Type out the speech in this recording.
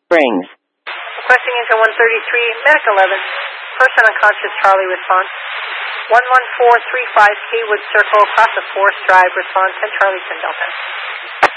Springs. Requesting engine 133, medic 11. Person unconscious, Charlie, response. 11435 Haywood Circle, across the Forest Drive, response, and Charlie 10 Delta.